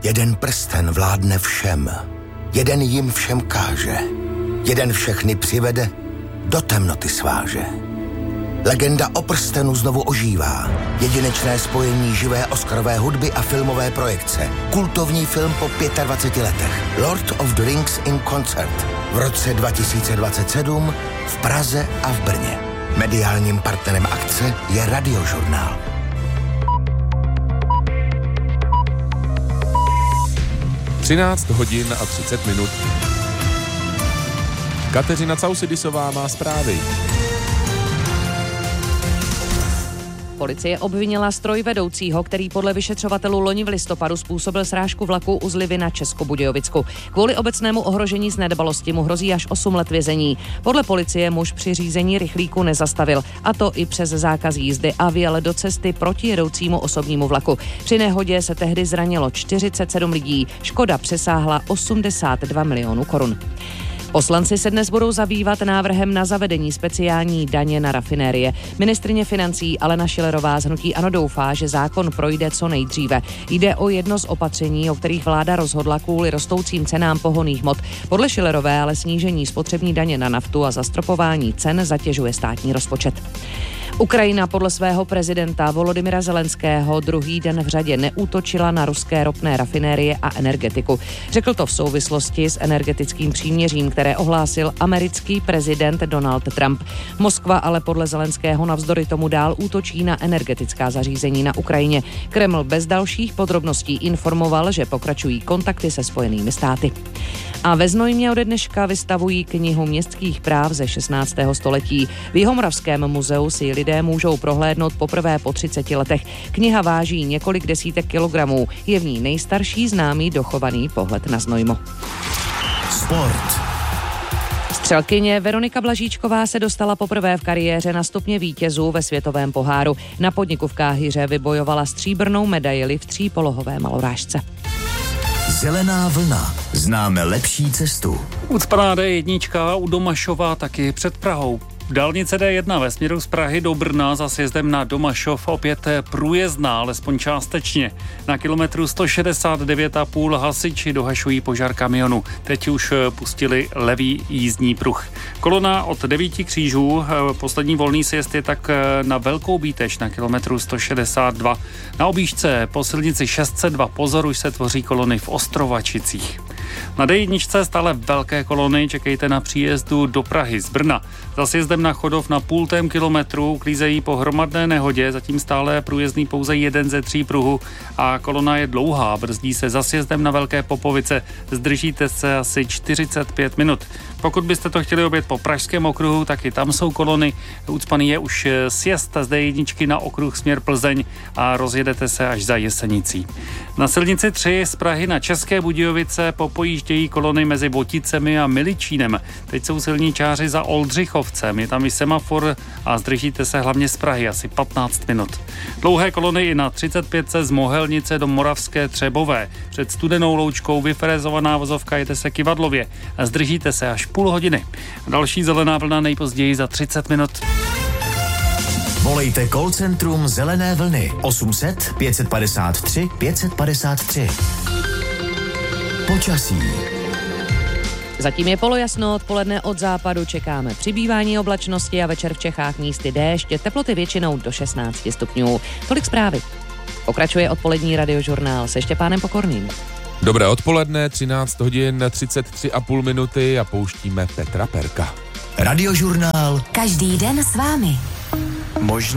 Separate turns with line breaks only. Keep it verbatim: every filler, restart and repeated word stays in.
Jeden prsten vládne všem. Jeden jim všem káže. Jeden všechny přivede, do temnoty sváže. Legenda o prstenu znovu ožívá. Jedinečné spojení živé oscarové hudby a filmové projekce. Kultovní film po dvaceti pěti letech. Lord of the Rings in Concert. V roce dva tisíce dvacet sedm v Praze a v Brně. Mediálním partnerem akce je Radiožurnál.
třináct hodin a třicet minut. Kateřina Causidisová má zprávy.
Policie obvinila strojvedoucího, který podle vyšetřovatelů loni v listopadu způsobil srážku vlaku u Zlivy na Českobudějovicku. Kvůli obecnému ohrožení z nedbalosti mu hrozí až osm let vězení. Podle policie muž při řízení rychlíku nezastavil, a to i přes zákaz jízdy, a vjel do cesty proti jedoucímu osobnímu vlaku. Při nehodě se tehdy zranilo čtyřicet sedm lidí. Škoda přesáhla osmdesát dva milionů korun. Poslanci se dnes budou zabývat návrhem na zavedení speciální daně na rafinérie. Ministryně financí Alena Schillerová z hnutí ANO doufá, že zákon projde co nejdříve. Jde o jedno z opatření, o kterých vláda rozhodla kvůli rostoucím cenám pohonných hmot. Podle Schillerové ale snížení spotřební daně na naftu a zastropování cen zatěžuje státní rozpočet. Ukrajina podle svého prezidenta Volodymyra Zelenského druhý den v řadě neútočila na ruské ropné rafinérie a energetiku. Řekl to v souvislosti s energetickým příměřím, které ohlásil americký prezident Donald Trump. Moskva ale podle Zelenského navzdory tomu dál útočí na energetická zařízení na Ukrajině. Kreml bez dalších podrobností informoval, že pokračují kontakty se Spojenými státy. A ve Znojmě ode dneška vystavují knihu městských práv ze šestnáctého století. V Jihomoravském muzeu si lidé můžou prohlédnout poprvé po třiceti letech. Kniha váží několik desítek kilogramů. Je v ní nejstarší známý dochovaný pohled na Znojmo.
Sport.
Střelkyně Veronika Blažíčková se dostala poprvé v kariéře na stupně vítězů ve světovém poháru. Na podniku v Káhyře vybojovala stříbrnou medaili v třípolohové malorážce.
Zelená vlna. Známe lepší cestu.
Ucpaná dé jedna u Domašova taky před Prahou. Dálnice dé jedna ve směru z Prahy do Brna za sjezdem na Domašov opět průjezdná, alespoň částečně. Na kilometru sto šedesát devět a půl hasiči dohašují požár kamionu. Teď už pustili levý jízdní pruh. Kolona od devíti křížů, poslední volný sjezd je tak na Velkou Bítež na kilometru sto šedesát dva. Na objížďce po silnici šest set dva pozor už se tvoří kolony v Ostrovačicích. Na dé jedna stále velké kolony, čekejte na příjezdu do Prahy z Brna. Za sjezdem na Chodov na půl tém kilometru uklízejí po hromadné nehodě, zatím stále průjezdný pouze jeden ze tří pruhů a kolona je dlouhá, brzdí se za sjezdem na Velké Popovice, zdržíte se asi čtyřicet pět minut. Pokud byste to chtěli objet po Pražském okruhu, tak i tam jsou kolony. Ucpaný je už sjezd z dé jedna na okruh směr Plzeň a rozjedete se až za Jesenicí. Na silnici tři z Prahy na České Budějovice popojíždějí kolony mezi Voticemi a Miličínem. Teď jsou silničáři za Oldřichovcem, je tam i semafor a zdržíte se hlavně z Prahy asi patnáct minut. Dlouhé kolony i na třicet pět z Mohelnice do Moravské Třebové. Před Studenou Loučkou vyfrézovaná vozovka jede se Kivadlově a zdržíte se až půl hodiny. Další zelená vlna nejpozději za třicet minut.
Volejte call centrum Zelené vlny osm set pět padesát tři pět padesát tři. Počasí.
Zatím je polojasno, odpoledne od západu čekáme přibývání oblačnosti a večer v Čechách místy déšť, teploty většinou do šestnáct stupňů. Tolik zprávy. Pokračuje odpolední Radiožurnál se Štěpánem Pokorným.
Dobré odpoledne, třináct hodin třicet tři a půl minuty a pouštíme Petra Perka.
Radiožurnál.
Každý den s vámi.
Možná